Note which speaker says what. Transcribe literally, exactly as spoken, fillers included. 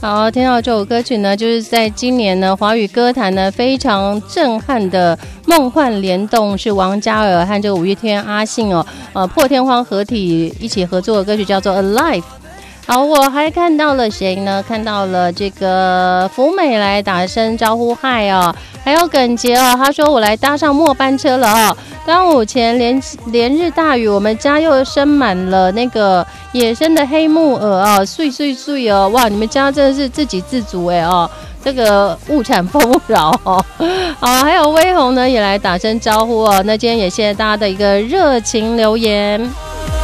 Speaker 1: 好，听到这首歌曲呢，就是在今年呢华语歌坛呢非常震撼的梦幻联动，是王嘉尔和这个五月天阿信哦，呃破天荒合体一起合作的歌曲叫做 Alive。好，我还看到了谁呢？看到了这个福美来打声招呼嗨哦，还有耿杰哦，他说我来搭上末班车了哦。端午前连连日大雨，我们家又生满了那个野生的黑木耳哦，碎碎碎哦，哇，你们家真的是自给自足哎哦。这个物产丰饶哦，好，还有威宏呢也来打声招呼哦。那今天也谢谢大家的一个热情留言。